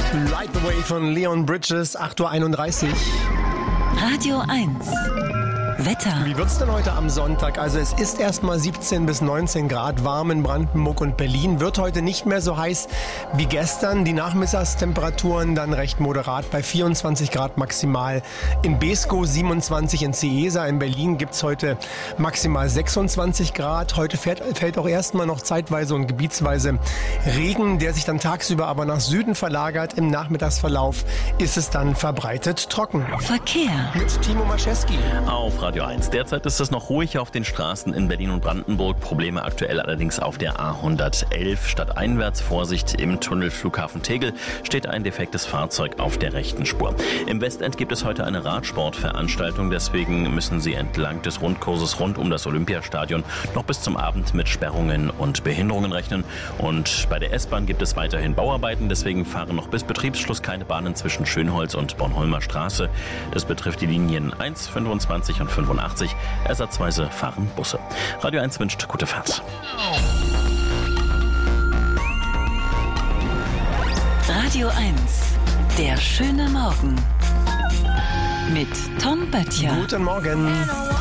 Light the Way von Leon Bridges, 8:31 Uhr. Radio 1. Wetter. Wie wird's denn heute am Sonntag? Also es ist erstmal 17 bis 19 Grad warm in Brandenburg und Berlin. Wird heute nicht mehr so heiß wie gestern. Die Nachmittagstemperaturen dann recht moderat bei 24 Grad maximal in Beeskow, 27 in Cieza. In Berlin gibt's heute maximal 26 Grad. Heute fällt auch erstmal noch zeitweise und gebietsweise Regen, der sich dann tagsüber aber nach Süden verlagert. Im Nachmittagsverlauf ist es dann verbreitet trocken. Verkehr. Mit Timo Maschewski. Auf Radio 1. Derzeit ist es noch ruhig auf den Straßen in Berlin und Brandenburg. Probleme aktuell allerdings auf der A111. Stadteinwärts Vorsicht im Tunnel Flughafen Tegel steht ein defektes Fahrzeug auf der rechten Spur. Im Westend gibt es heute eine Radsportveranstaltung. Deswegen müssen Sie entlang des Rundkurses rund um das Olympiastadion noch bis zum Abend mit Sperrungen und Behinderungen rechnen. Und bei der S-Bahn gibt es weiterhin Bauarbeiten. Deswegen fahren noch bis Betriebsschluss keine Bahnen zwischen Schönholz und Bornholmer Straße. Das betrifft die Linien 1, 25 und 85. Ersatzweise fahren Busse. Radio 1 wünscht gute Fahrt. Radio 1. Der schöne Morgen. Mit Tom Böttcher. Guten Morgen.